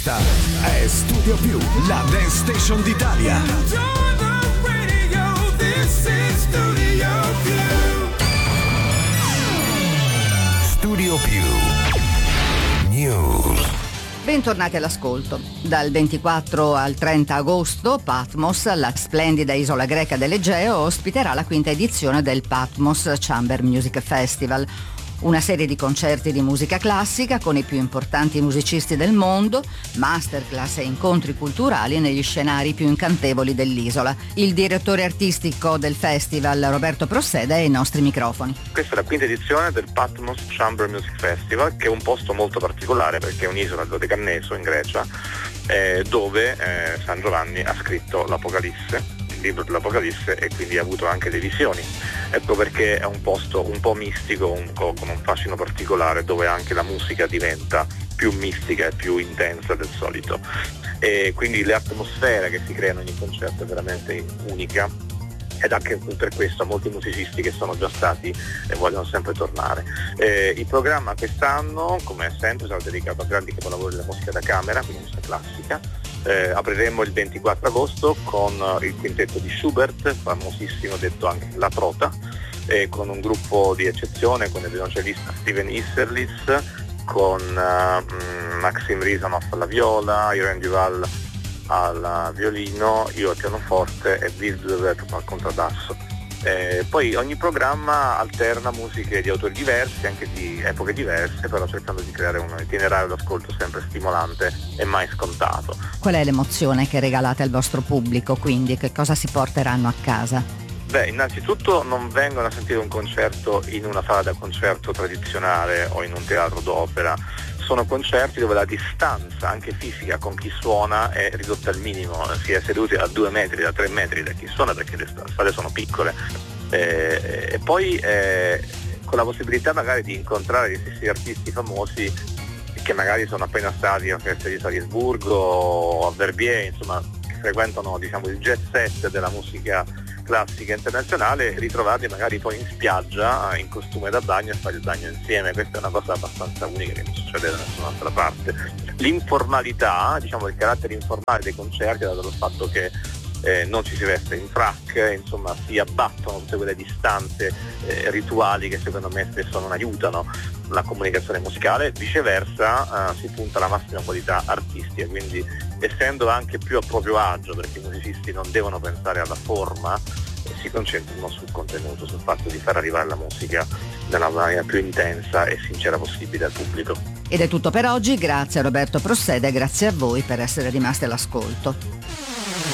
È Studio Più, la dance station d'Italia. Studio Più News. Bentornati all'ascolto. Dal 24 al 30 agosto Patmos, la splendida isola greca dell'Egeo, ospiterà la quinta edizione del Patmos Chamber Music Festival. Una serie di concerti di musica classica con i più importanti musicisti del mondo, masterclass e incontri culturali negli scenari più incantevoli dell'isola. Il direttore artistico del festival, Roberto Prosseda, ai nostri microfoni. Questa è la quinta edizione del Patmos Chamber Music Festival, che è un posto molto particolare perché è un'isola del Dodecanneso in Grecia, dove San Giovanni ha scritto l'Apocalisse, il libro dell'Apocalisse, e quindi ha avuto anche le visioni. Ecco perché è un posto un po' mistico, con un fascino particolare, dove anche la musica diventa più mistica e più intensa del solito. E quindi l'atmosfera che si crea in ogni concerto è veramente unica, ed anche per questo molti musicisti che sono già stati vogliono sempre tornare. Il programma quest'anno, come sempre, sarà dedicato a grandi capolavori della musica da camera, quindi musica classica. Apriremo il 24 agosto con il quintetto di Schubert, famosissimo, detto anche La Trota, con un gruppo di eccezione, con il violoncellista Steven Isserlis, con Maxim Rizanov alla viola, Irene Duval al violino, io al pianoforte e Wildevet al contrabbasso. Poi ogni programma alterna musiche di autori diversi, anche di epoche diverse, però cercando di creare un itinerario d'ascolto sempre stimolante e mai scontato. Qual è l'emozione che regalate al vostro pubblico, quindi? Che cosa si porteranno a casa? Beh, innanzitutto non vengono a sentire un concerto in una sala da concerto tradizionale o in un teatro d'opera. Sono concerti dove la distanza, anche fisica, con chi suona è ridotta al minimo, si è seduti a 2 metri, da 3 metri da chi suona, perché le sale sono piccole. E poi con la possibilità magari di incontrare gli stessi artisti famosi che magari sono appena stati a festa di Salisburgo o a Verbier, insomma, che frequentano, diciamo, il jet set della musica classica internazionale, ritrovati magari poi in spiaggia in costume da bagno e fare il bagno insieme. Questa è una cosa abbastanza unica che non succede da nessun'altra parte. L'informalità, diciamo il carattere informale dei concerti, dato il fatto che non ci si veste in frac, insomma si abbattono tutte quelle distanze rituali che secondo me spesso non aiutano la comunicazione musicale, viceversa si punta alla massima qualità artistica, quindi essendo anche più a proprio agio, perché i musicisti non devono pensare alla forma, si concentrano sul contenuto, sul fatto di far arrivare la musica nella maniera più intensa e sincera possibile al pubblico. Ed è tutto per oggi, grazie a Roberto Prosseda e grazie a voi per essere rimasti all'ascolto.